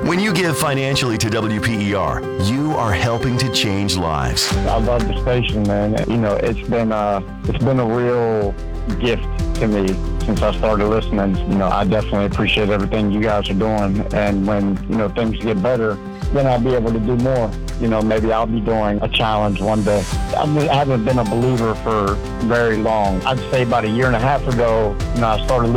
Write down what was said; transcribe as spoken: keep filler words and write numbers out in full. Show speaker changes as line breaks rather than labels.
When you give financially to W P E R, you are helping to change lives.
I love the station, man. You know, it's been uh, it's been a real gift to me since I started listening. You know, I definitely appreciate everything you guys are doing. And when, you know, things get better, then I'll be able to do more. You know, maybe I'll be doing a challenge one day. I haven't been a believer for very long. I'd say about a year and a half ago, you know, I started